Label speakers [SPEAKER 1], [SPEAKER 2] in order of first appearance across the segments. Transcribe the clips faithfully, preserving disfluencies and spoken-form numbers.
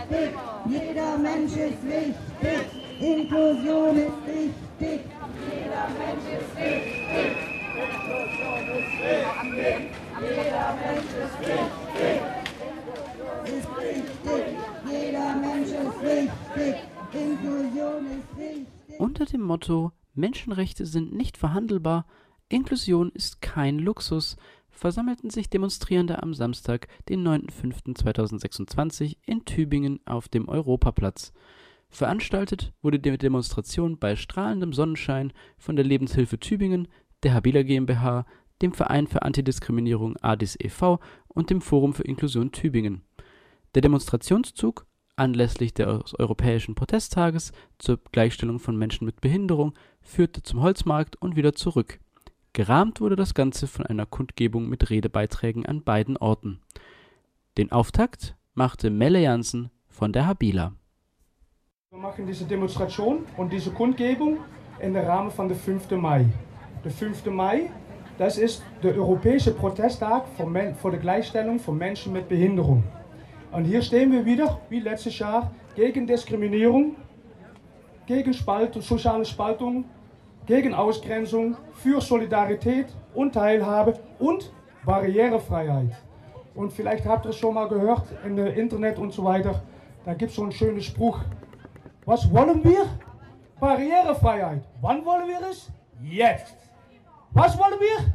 [SPEAKER 1] wichtig, jeder Mensch ist wichtig, Inklusion ist wichtig, jeder Mensch ist wichtig, Inklusion ist wichtig, jeder Mensch ist wichtig, ist wichtig, jeder Mensch ist wichtig, Inklusion ist wichtig.
[SPEAKER 2] Unter dem Motto Menschenrechte sind nicht verhandelbar, Inklusion ist kein Luxus, versammelten sich Demonstrierende am Samstag, den neunten fünften zweitausendsechsundzwanzig in Tübingen auf dem Europaplatz. Veranstaltet wurde die Demonstration bei strahlendem Sonnenschein von der Lebenshilfe Tübingen, der Habila GmbH, dem Verein für Antidiskriminierung A D I S e V und dem Forum für Inklusion Tübingen. Der Demonstrationszug anlässlich des Europäischen Protesttages zur Gleichstellung von Menschen mit Behinderung führte zum Holzmarkt und wieder zurück. Gerahmt wurde das Ganze von einer Kundgebung mit Redebeiträgen an beiden Orten. Den Auftakt machte Melle Jansen von der Habila.
[SPEAKER 3] Wir machen diese Demonstration und diese Kundgebung im Rahmen von der fünften Mai. Der fünfte Mai, das ist der Europäische Protesttag für die Gleichstellung von Menschen mit Behinderung. Und hier stehen wir wieder, wie letztes Jahr, gegen Diskriminierung, gegen Spaltung, soziale Spaltung, gegen Ausgrenzung, für Solidarität und Teilhabe und Barrierefreiheit. Und vielleicht habt ihr es schon mal gehört in der Internet und so weiter, da gibt es so einen schönen Spruch. Was wollen wir? Barrierefreiheit. Wann wollen wir es? Jetzt. Was wollen wir?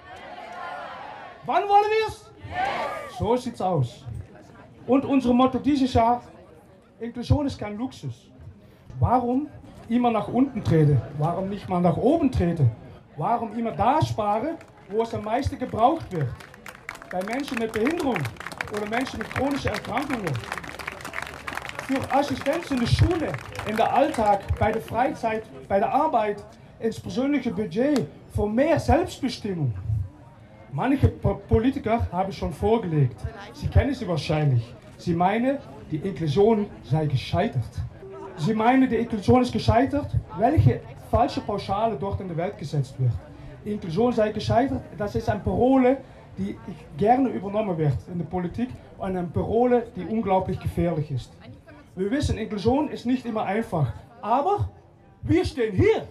[SPEAKER 3] Wann wollen wir es? Jetzt. So sieht's aus. Und unser Motto dieses Jahr, Inklusion ist kein Luxus. Warum immer nach unten treten? Warum nicht mal nach oben treten? Warum immer da sparen, wo es am meisten gebraucht wird? Bei Menschen mit Behinderung oder Menschen mit chronischen Erkrankungen. Für Assistenz in der Schule, in der Alltag, bei der Freizeit, bei der Arbeit, ins persönliche Budget, für mehr Selbstbestimmung. Manche Politiker haben schon vorgelegt. Sie kennen sie wahrscheinlich. Sie meinen, die Inklusion sei gescheitert. Sie meinen, die Inklusion ist gescheitert, welche falsche Pauschale dort in die Welt gesetzt wird. Die Inklusion sei gescheitert, das ist eine Parole, die gerne übernommen wird in der Politik und eine Parole, die unglaublich gefährlich ist. Wir wissen, Inklusion ist nicht immer einfach, aber wir stehen hier.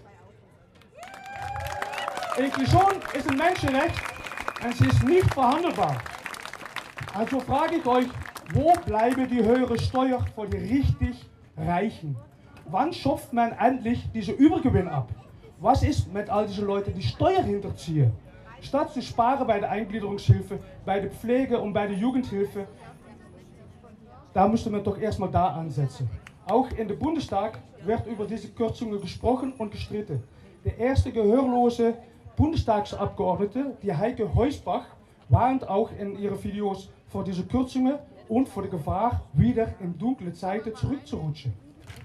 [SPEAKER 3] Inklusion ist ein Menschenrecht und sie ist nicht verhandelbar. Also frage ich euch, wo bleiben die höheren Steuern für die richtig Reichen? Wann schafft man endlich diesen Übergewinn ab? Was ist mit all diesen Leuten, die Steuern hinterziehen? Statt zu sparen bei der Eingliederungshilfe, bei der Pflege und bei der Jugendhilfe, da müsste man doch erstmal da ansetzen. Auch in der Bundestag wird über diese Kürzungen gesprochen und gestritten. Der erste gehörlose Bundestagsabgeordnete, die Heike Heusbach, warnt auch in ihren Videos vor diese Kürzungen und vor der Gefahr, wieder in dunkle Zeiten zurückzurutschen.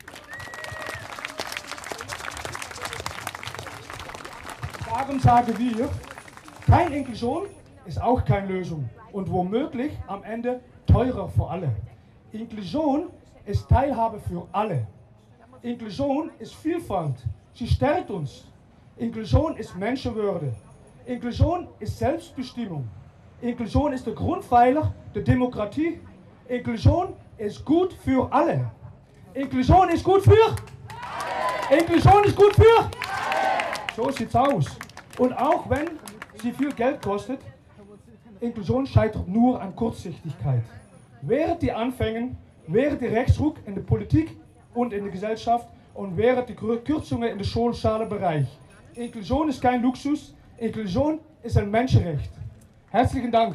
[SPEAKER 3] Darum sagen wir, keine Inklusion ist auch keine Lösung und womöglich am Ende teurer für alle. Inklusion ist Teilhabe für alle. Inklusion ist Vielfalt, sie stärkt uns. Inklusion ist Menschenwürde. Inklusion ist Selbstbestimmung. Inklusion ist der Grundpfeiler der Demokratie. Inklusion ist gut für alle. Inklusion ist gut für alle. Inklusion ist gut für alle. So sieht's aus. Und auch wenn sie viel Geld kostet, Inklusion scheitert nur an Kurzsichtigkeit. Während die Anfänge, während der Rechtsruck in der Politik und in der Gesellschaft und während die Kürzungen in der sozialen Bereich. Inklusion ist kein Luxus, Inklusion ist ein Menschenrecht. Herzlichen Dank.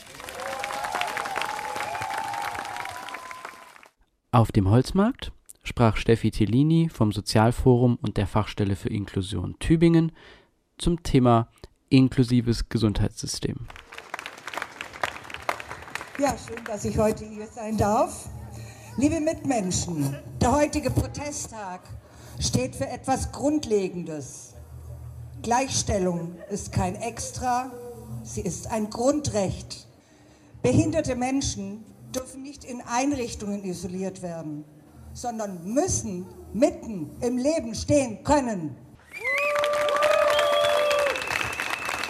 [SPEAKER 2] Auf dem Holzmarkt sprach Steffi Tellini vom Sozialforum und der Fachstelle für Inklusion Tübingen zum Thema inklusives Gesundheitssystem.
[SPEAKER 4] Ja, schön, dass ich heute hier sein darf. Liebe Mitmenschen, der heutige Protesttag steht für etwas Grundlegendes. Gleichstellung ist kein Extra, sie ist ein Grundrecht. Behinderte Menschen dürfen nicht in Einrichtungen isoliert werden, sondern müssen mitten im Leben stehen können.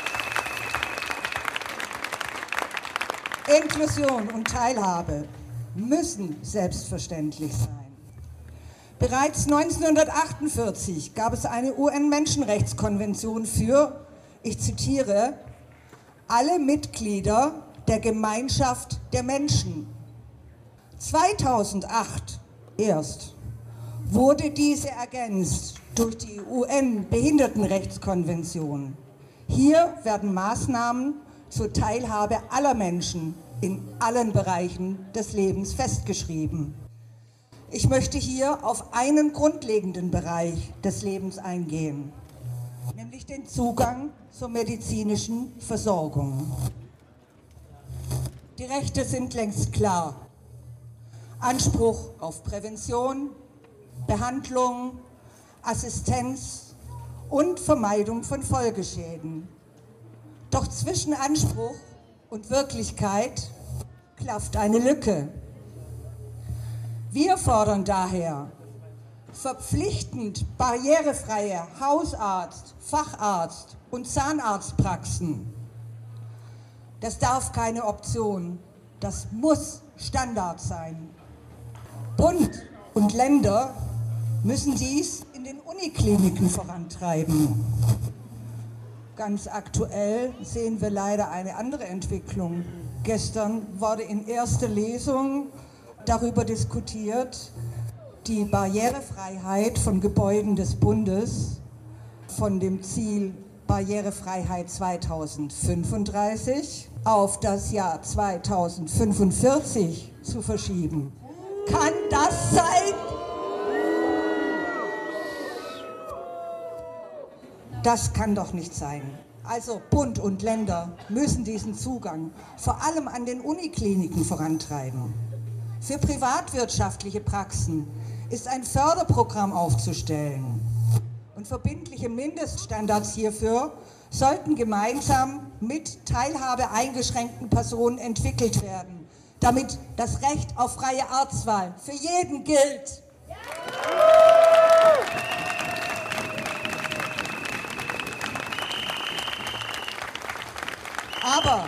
[SPEAKER 4] Inklusion und Teilhabe müssen selbstverständlich sein. Bereits neunzehnhundertachtundvierzig gab es eine U N-Menschenrechtskonvention für, ich zitiere, alle Mitglieder der Gemeinschaft der Menschen. zweitausendacht erst wurde diese ergänzt durch die U N-Behindertenrechtskonvention. Hier werden Maßnahmen zur Teilhabe aller Menschen in allen Bereichen des Lebens festgeschrieben. Ich möchte hier auf einen grundlegenden Bereich des Lebens eingehen, nämlich den Zugang zur medizinischen Versorgung. Die Rechte sind längst klar. Anspruch auf Prävention, Behandlung, Assistenz und Vermeidung von Folgeschäden. Doch zwischen Anspruch und Wirklichkeit klafft eine Lücke. Wir fordern daher verpflichtend barrierefreie Hausarzt-, Facharzt- und Zahnarztpraxen. Das darf keine Option, das muss Standard sein. Bund und Länder müssen dies in den Unikliniken vorantreiben. Ganz aktuell sehen wir leider eine andere Entwicklung. Gestern wurde in erster Lesung darüber diskutiert, die Barrierefreiheit von Gebäuden des Bundes von dem Ziel Barrierefreiheit zweitausendfünfunddreißig auf das Jahr zweitausendfünfundvierzig zu verschieben. Kann das sein? Das kann doch nicht sein. Also Bund und Länder müssen diesen Zugang vor allem an den Unikliniken vorantreiben. Für privatwirtschaftliche Praxen ist ein Förderprogramm aufzustellen. Und verbindliche Mindeststandards hierfür sollten gemeinsam mit Teilhabe eingeschränkten Personen entwickelt werden, damit das Recht auf freie Arztwahl für jeden gilt. Aber,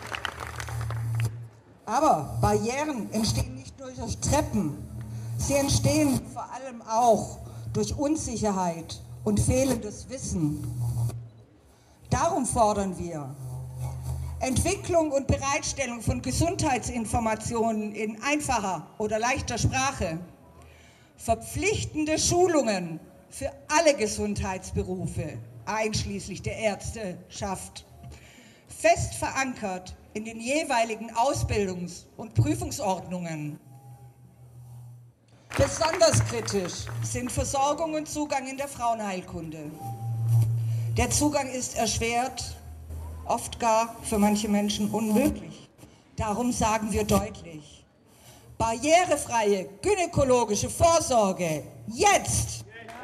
[SPEAKER 4] aber Barrieren entstehen nicht nur durch Treppen, sie entstehen vor allem auch durch Unsicherheit und fehlendes Wissen. Darum fordern wir Entwicklung und Bereitstellung von Gesundheitsinformationen in einfacher oder leichter Sprache, verpflichtende Schulungen für alle Gesundheitsberufe, einschließlich der Ärzteschaft, fest verankert in den jeweiligen Ausbildungs- und Prüfungsordnungen. Besonders kritisch sind Versorgung und Zugang in der Frauenheilkunde. Der Zugang ist erschwert, oft gar für manche Menschen unmöglich. Darum sagen wir deutlich, barrierefreie gynäkologische Vorsorge jetzt!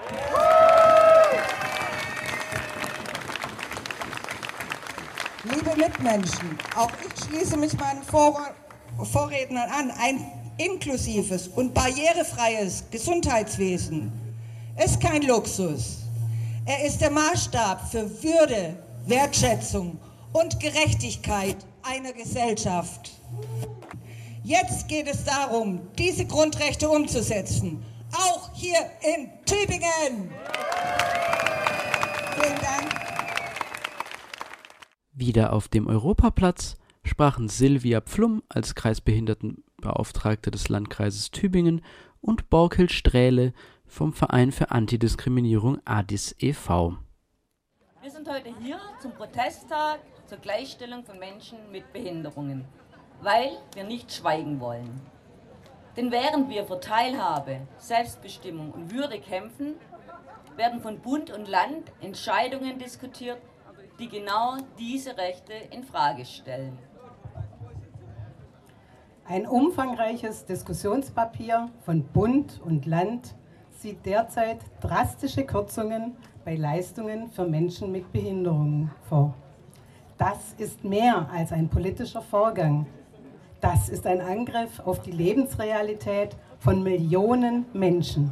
[SPEAKER 4] Liebe Mitmenschen, auch ich schließe mich meinen Vor- Vorrednern an. Ein inklusives und barrierefreies Gesundheitswesen ist kein Luxus. Er ist der Maßstab für Würde, Wertschätzung und Gerechtigkeit einer Gesellschaft. Jetzt geht es darum, diese Grundrechte umzusetzen, auch hier in Tübingen. Vielen Dank.
[SPEAKER 2] Wieder auf dem Europaplatz sprachen Silvia Pflum als Kreisbehindertenbeauftragte des Landkreises Tübingen und Borghild Strähle vom Verein für Antidiskriminierung A D I S e V
[SPEAKER 5] Wir sind heute hier zum Protesttag zur Gleichstellung von Menschen mit Behinderungen, weil wir nicht schweigen wollen. Denn während wir für Teilhabe, Selbstbestimmung und Würde kämpfen, werden von Bund und Land Entscheidungen diskutiert, die genau diese Rechte in Frage stellen.
[SPEAKER 6] Ein umfangreiches Diskussionspapier von Bund und Land sieht derzeit drastische Kürzungen bei Leistungen für Menschen mit Behinderungen vor. Das ist mehr als ein politischer Vorgang. Das ist ein Angriff auf die Lebensrealität von Millionen Menschen.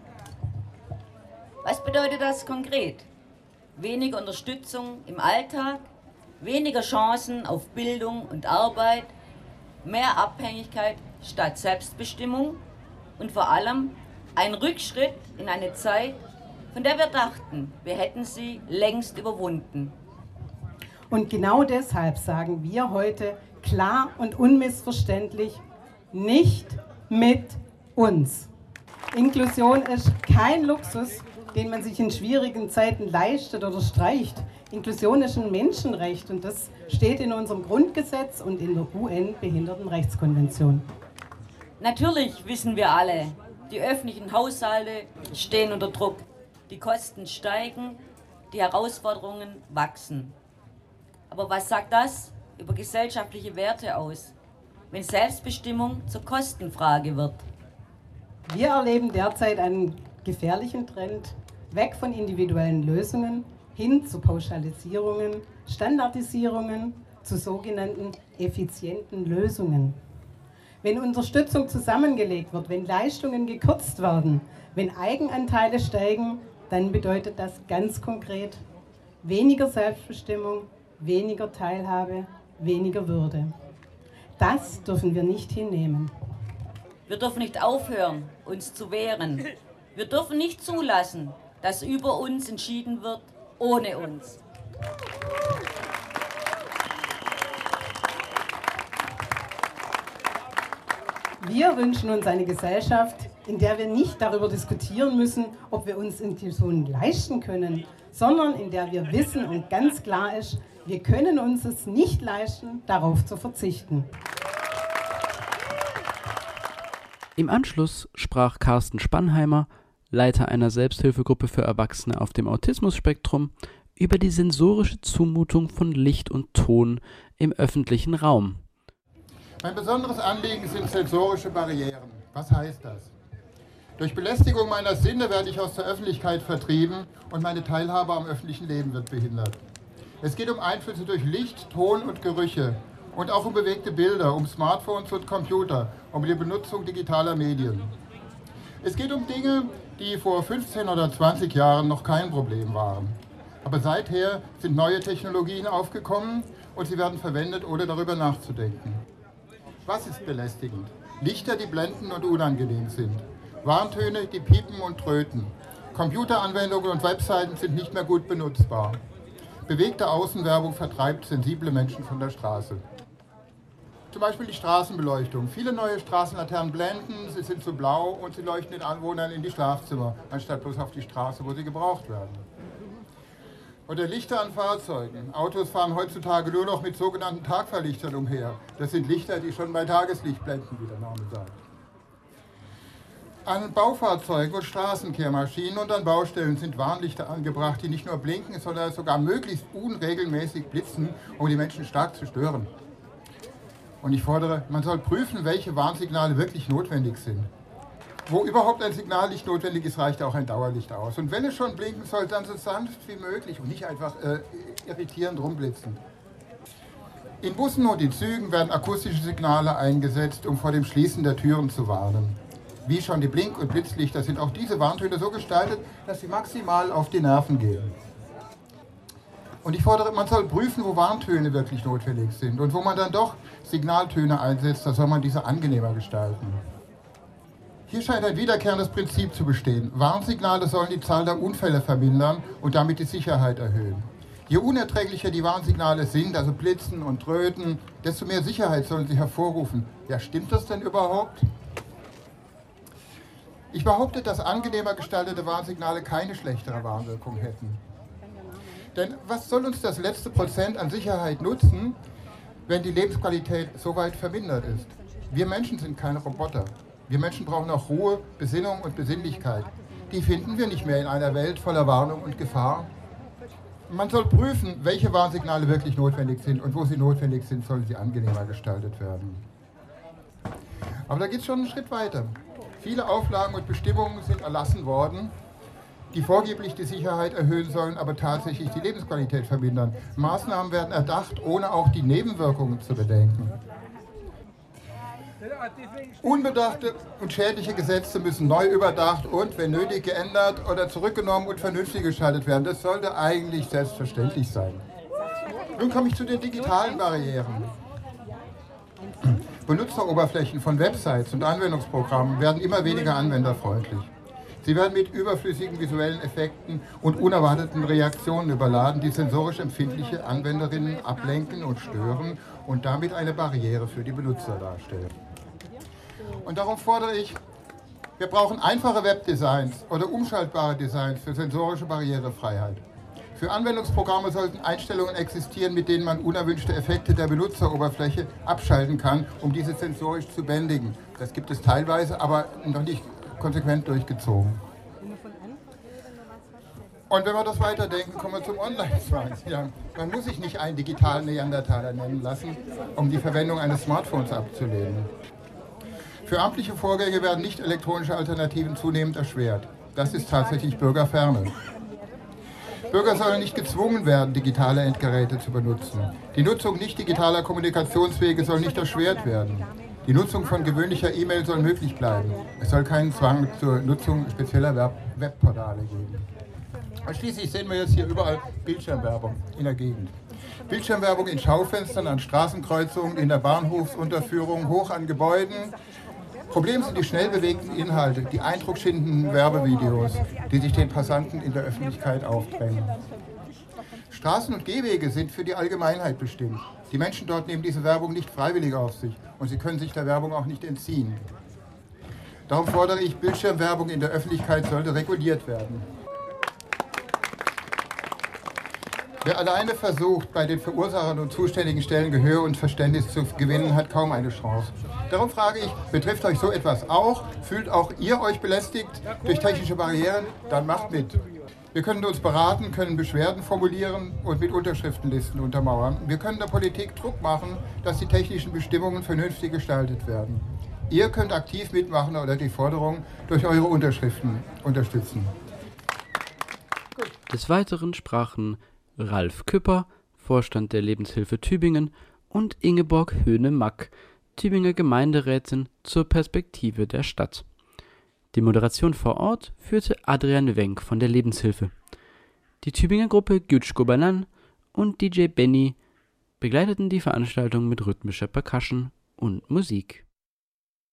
[SPEAKER 5] Was bedeutet das konkret? Weniger Unterstützung im Alltag, weniger Chancen auf Bildung und Arbeit, mehr Abhängigkeit statt Selbstbestimmung und vor allem ein Rückschritt in eine Zeit, von der wir dachten, wir hätten sie längst überwunden.
[SPEAKER 6] Und genau deshalb sagen wir heute klar und unmissverständlich: nicht mit uns. Inklusion ist kein Luxus, den man sich in schwierigen Zeiten leistet oder streicht. Inklusion ist ein Menschenrecht und das steht in unserem Grundgesetz und in der U N-Behindertenrechtskonvention.
[SPEAKER 5] Natürlich wissen wir alle, die öffentlichen Haushalte stehen unter Druck. Die Kosten steigen, die Herausforderungen wachsen. Aber was sagt das über gesellschaftliche Werte aus, wenn Selbstbestimmung zur Kostenfrage wird?
[SPEAKER 6] Wir erleben derzeit einen gefährlichen Trend weg von individuellen Lösungen hin zu Pauschalisierungen, Standardisierungen, zu sogenannten effizienten Lösungen. Wenn Unterstützung zusammengelegt wird, wenn Leistungen gekürzt werden, wenn Eigenanteile steigen, dann bedeutet das ganz konkret weniger Selbstbestimmung, weniger Teilhabe, weniger Würde. Das dürfen wir nicht hinnehmen.
[SPEAKER 5] Wir dürfen nicht aufhören, uns zu wehren. Wir dürfen nicht zulassen, dass über uns entschieden wird, ohne uns.
[SPEAKER 6] Wir wünschen uns eine Gesellschaft, in der wir nicht darüber diskutieren müssen, ob wir uns Inklusion leisten können, sondern in der wir wissen und ganz klar ist, wir können uns es nicht leisten, darauf zu verzichten.
[SPEAKER 2] Im Anschluss sprach Carsten Spannheimer, Leiter einer Selbsthilfegruppe für Erwachsene auf dem Autismus-Spektrum, über die sensorische Zumutung von Licht und Ton im öffentlichen Raum.
[SPEAKER 7] Mein besonderes Anliegen sind sensorische Barrieren. Was heißt das? Durch Belästigung meiner Sinne werde ich aus der Öffentlichkeit vertrieben und meine Teilhabe am öffentlichen Leben wird behindert. Es geht um Einflüsse durch Licht, Ton und Gerüche und auch um bewegte Bilder, um Smartphones und Computer, um die Benutzung digitaler Medien. Es geht um Dinge, die vor fünfzehn oder zwanzig Jahren noch kein Problem waren. Aber seither sind neue Technologien aufgekommen und sie werden verwendet, ohne darüber nachzudenken. Was ist belästigend? Lichter, die blendend und unangenehm sind. Warntöne, die piepen und tröten. Computeranwendungen und Webseiten sind nicht mehr gut benutzbar. Bewegte Außenwerbung vertreibt sensible Menschen von der Straße. Zum Beispiel die Straßenbeleuchtung. Viele neue Straßenlaternen blenden, sie sind zu blau und sie leuchten den Anwohnern in die Schlafzimmer, anstatt bloß auf die Straße, wo sie gebraucht werden. Oder Lichter an Fahrzeugen. Autos fahren heutzutage nur noch mit sogenannten Tagfahrlichtern umher. Das sind Lichter, die schon bei Tageslicht blenden, wie der Name sagt. An Baufahrzeugen und Straßenkehrmaschinen und an Baustellen sind Warnlichter angebracht, die nicht nur blinken, sondern sogar möglichst unregelmäßig blitzen, um die Menschen stark zu stören. Und ich fordere, man soll prüfen, welche Warnsignale wirklich notwendig sind. Wo überhaupt ein Signal nicht notwendig ist, reicht auch ein Dauerlicht aus. Und wenn es schon blinken soll, dann so sanft wie möglich und nicht einfach äh, irritierend rumblitzen. In Bussen und in Zügen werden akustische Signale eingesetzt, um vor dem Schließen der Türen zu warnen. Wie schon die Blink- und Blitzlichter sind auch diese Warntöne so gestaltet, dass sie maximal auf die Nerven gehen. Und ich fordere, man soll prüfen, wo Warntöne wirklich notwendig sind und wo man dann doch Signaltöne einsetzt, da soll man diese angenehmer gestalten. Hier scheint ein wiederkehrendes Prinzip zu bestehen. Warnsignale sollen die Zahl der Unfälle vermindern und damit die Sicherheit erhöhen. Je unerträglicher die Warnsignale sind, also Blitzen und Tröten, desto mehr Sicherheit sollen sie hervorrufen. Ja, stimmt das denn überhaupt? Ich behaupte, dass angenehmer gestaltete Warnsignale keine schlechtere Warnwirkung hätten. Denn was soll uns das letzte Prozent an Sicherheit nutzen, wenn die Lebensqualität so weit vermindert ist? Wir Menschen sind keine Roboter. Wir Menschen brauchen auch Ruhe, Besinnung und Besinnlichkeit. Die finden wir nicht mehr in einer Welt voller Warnung und Gefahr. Man soll prüfen, welche Warnsignale wirklich notwendig sind und wo sie notwendig sind, sollen sie angenehmer gestaltet werden. Aber da geht es schon einen Schritt weiter. Viele Auflagen und Bestimmungen sind erlassen worden, die vorgeblich die Sicherheit erhöhen sollen, aber tatsächlich die Lebensqualität vermindern. Maßnahmen werden erdacht, ohne auch die Nebenwirkungen zu bedenken. Unbedachte und schädliche Gesetze müssen neu überdacht und, wenn nötig, geändert oder zurückgenommen und vernünftig gestaltet werden. Das sollte eigentlich selbstverständlich sein. Nun komme ich zu den digitalen Barrieren. Benutzeroberflächen von Websites und Anwendungsprogrammen werden immer weniger anwenderfreundlich. Sie werden mit überflüssigen visuellen Effekten und unerwarteten Reaktionen überladen, die sensorisch empfindliche Anwenderinnen ablenken und stören und damit eine Barriere für die Benutzer darstellen. Und darum fordere ich, wir brauchen einfache Webdesigns oder umschaltbare Designs für sensorische Barrierefreiheit. Für Anwendungsprogramme sollten Einstellungen existieren, mit denen man unerwünschte Effekte der Benutzeroberfläche abschalten kann, um diese sensorisch zu bändigen. Das gibt es teilweise, aber noch nicht konsequent durchgezogen. Und wenn wir das weiterdenken, kommen wir zum Online-Zwang. Ja, man muss sich nicht einen digitalen Neandertaler nennen lassen, um die Verwendung eines Smartphones abzulehnen. Für amtliche Vorgänge werden nicht elektronische Alternativen zunehmend erschwert. Das ist tatsächlich Bürgerferne. Bürger sollen nicht gezwungen werden, digitale Endgeräte zu benutzen. Die Nutzung nicht digitaler Kommunikationswege soll nicht erschwert werden. Die Nutzung von gewöhnlicher E-Mail soll möglich bleiben. Es soll keinen Zwang zur Nutzung spezieller Webportale geben. Und schließlich sehen wir jetzt hier überall Bildschirmwerbung in der Gegend. Bildschirmwerbung in Schaufenstern, an Straßenkreuzungen, in der Bahnhofsunterführung, hoch an Gebäuden. Problem sind die schnell bewegten Inhalte, die eindrucksschindenden Werbevideos, die sich den Passanten in der Öffentlichkeit aufdrängen. Straßen und Gehwege sind für die Allgemeinheit bestimmt. Die Menschen dort nehmen diese Werbung nicht freiwillig auf sich und sie können sich der Werbung auch nicht entziehen. Darum fordere ich, Bildschirmwerbung in der Öffentlichkeit sollte reguliert werden. Wer alleine versucht, bei den Verursachern und zuständigen Stellen Gehör und Verständnis zu gewinnen, hat kaum eine Chance. Darum frage ich, betrifft euch so etwas auch? Fühlt auch ihr euch belästigt durch technische Barrieren? Dann macht mit. Wir können uns beraten, können Beschwerden formulieren und mit Unterschriftenlisten untermauern. Wir können der Politik Druck machen, dass die technischen Bestimmungen vernünftig gestaltet werden. Ihr könnt aktiv mitmachen oder die Forderung durch eure Unterschriften unterstützen.
[SPEAKER 2] Des Weiteren sprachen Ralf Küpper, Vorstand der Lebenshilfe Tübingen, und Ingeborg Höhne-Mack, Tübinger Gemeinderätin zur Perspektive der Stadt. Die Moderation vor Ort führte Adrian Wenk von der Lebenshilfe. Die Tübinger Gruppe Gütschko Banan und D J Benny begleiteten die Veranstaltung mit rhythmischer Percussion und Musik.